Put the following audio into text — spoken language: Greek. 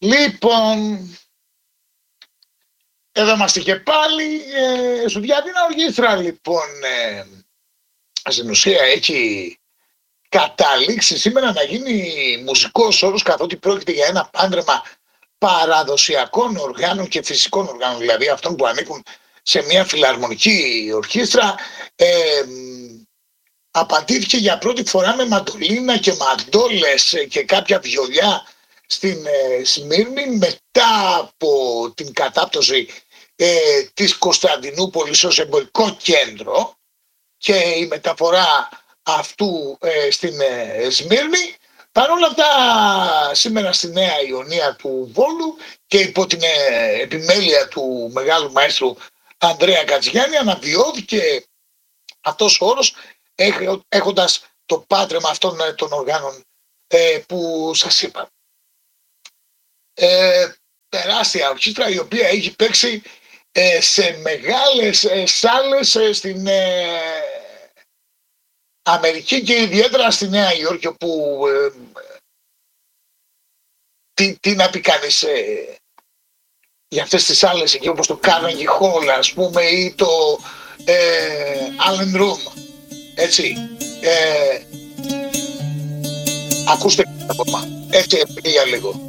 Λοιπόν, εδώ είμαστε και πάλι σου διαδίνα οργήστρα. Λοιπόν, στην ουσία έχει καταλήξει σήμερα να γίνει μουσικός όρος, καθότι πρόκειται για ένα πάντρεμα παραδοσιακών οργάνων και φυσικών οργάνων, δηλαδή αυτών που ανήκουν σε μια φιλαρμονική ορχήστρα. Απαντήθηκε για πρώτη φορά με μαντολίνα και μαντόλες και κάποια βιολιά στην Σμύρνη, μετά από την κατάπτωση της Κωνσταντινούπολης ως εμπορικό κέντρο και η μεταφορά αυτού στην Σμύρνη. Παρ' όλα αυτά, σήμερα στη Νέα Ιωνία του Βόλου και υπό την επιμέλεια του μεγάλου μαέστρου Ανδρέα Κατζιάννη αναβιώθηκε αυτός ο όρος, έχοντας το πάντρεμα αυτών των οργάνων που σας είπα. Τεράστια ορχήστρα, η οποία έχει παίξει σε μεγάλες σάλες στην Αμερική και ιδιαίτερα στη Νέα Υόρκη, όπου τι να πει κανείς για αυτές τις σάλες εκεί, όπως το Carnegie Hall, ας πούμε, ή το Allen Room, έτσι. Ακούστε ακόμα, έτσι για λίγο.